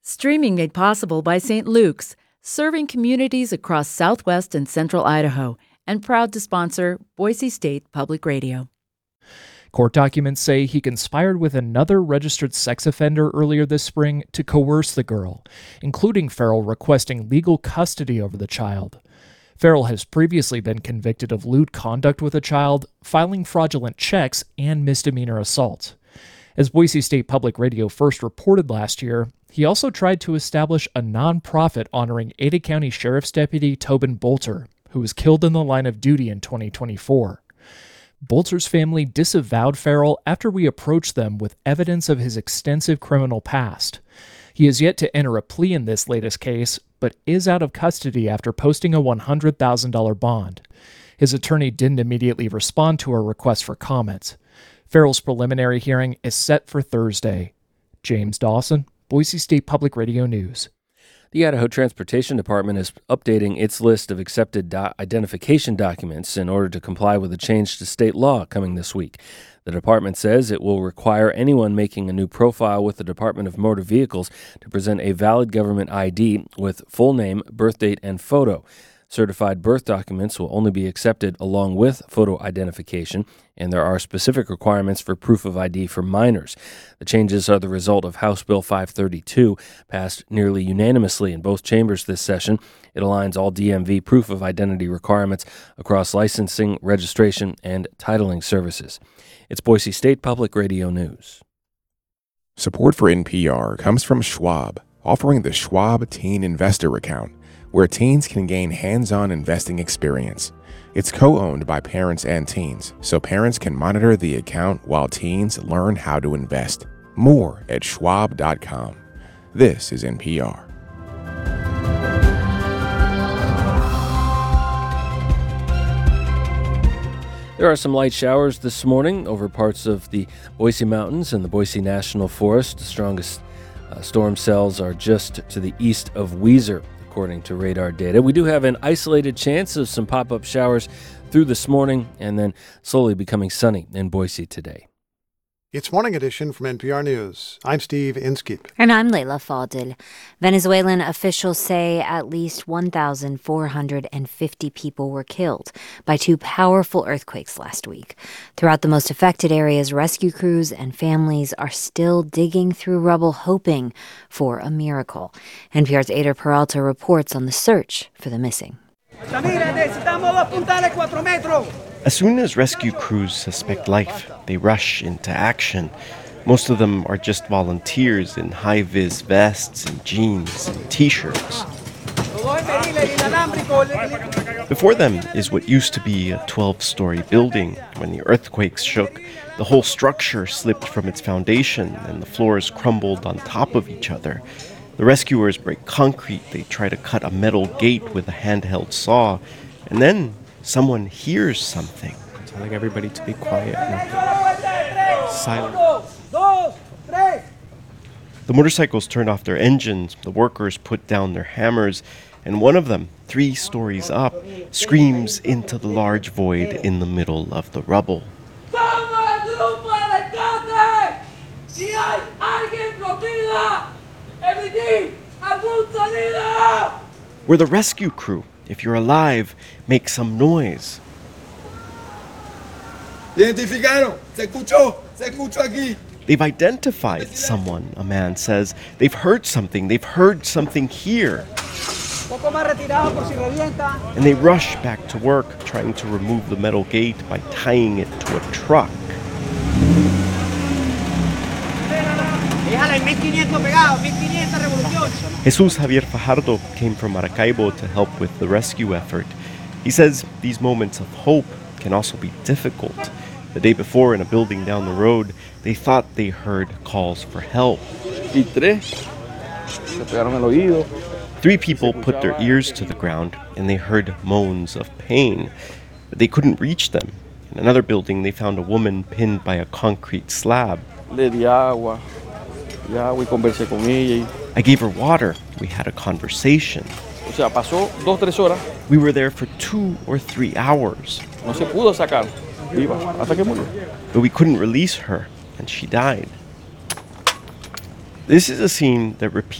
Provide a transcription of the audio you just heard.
Streaming made possible by St. Luke's, serving communities across southwest and central Idaho, and proud to sponsor Boise State Public Radio. Court documents say he conspired with another registered sex offender earlier this spring to coerce the girl, including Farrell requesting legal custody over the child. Farrell has previously been convicted of lewd conduct with a child, filing fraudulent checks, and misdemeanor assault. As Boise State Public Radio first reported last year, he also tried to establish a nonprofit honoring Ada County Sheriff's Deputy Tobin Bolter, who was killed in the line of duty in 2024. Bolter's family disavowed Farrell after we approached them with evidence of his extensive criminal past. He has yet to enter a plea in this latest case, but is out of custody after posting a $100,000 bond. His attorney didn't immediately respond to our request for comment. Farrell's preliminary hearing is set for Thursday. James Dawson, Boise State Public Radio News. The Idaho Transportation Department is updating its list of accepted identification documents in order to comply with a change to state law coming this week. The department says it will require anyone making a new profile with the Department of Motor Vehicles to present a valid government ID with full name, birth date, and photo. Certified birth documents will only be accepted along with photo identification, and there are specific requirements for proof of ID for minors. The changes are the result of House Bill 532, passed nearly unanimously in both chambers this session. It aligns all DMV proof of identity requirements across licensing, registration, and titling services. It's Boise State Public Radio News. Support for NPR comes from Schwab, offering the Schwab Teen Investor Account, where teens can gain hands-on investing experience. It's co-owned by parents and teens, so parents can monitor the account while teens learn how to invest. More at schwab.com. This is NPR. There are some light showers this morning over parts of the Boise Mountains and the Boise National Forest. The strongest storm cells are just to the east of Weiser, according to radar data. We do have an isolated chance of some pop-up showers through this morning and then slowly becoming sunny in Boise today. It's Morning Edition from NPR News. I'm Steve Inskeep. And I'm Leila Fadel. Venezuelan officials say at least 1,450 people were killed by two powerful earthquakes last week. Throughout the most affected areas, rescue crews and families are still digging through rubble, hoping for a miracle. NPR's Ada Peralta reports on the search for the missing. As soon as rescue crews suspect life, they rush into action. Most of them are just volunteers in high-vis vests and jeans and T-shirts. Before them is what used to be a 12-story building. When the earthquakes shook, the whole structure slipped from its foundation and the floors crumbled on top of each other. The rescuers break concrete. They try to cut a metal gate with a handheld saw. And then someone hears something. Telling everybody to be quiet now. Silent. The motorcycles turn off their engines. The workers put down their hammers. And one of them, 3 stories up, screams into the large void in the middle of the rubble. We're the rescue crew. If you're alive, make some noise. Identificaron. Se escuchó aquí. They've identified someone, a man says. They've heard something. They've heard something here. And they rush back to work, trying to remove the metal gate by tying it to a truck. Jesus Javier Fajardo came from Maracaibo to help with the rescue effort. He says these moments of hope can also be difficult. The day before, in a building down the road, they thought they heard calls for help. 3 people put their ears to the ground and they heard moans of pain, but they couldn't reach them. In another building, they found a woman pinned by a concrete slab. I gave her water. We had a conversation. We were there for 2 or 3 hours. But we couldn't release her, and she died. This is a scene that repeats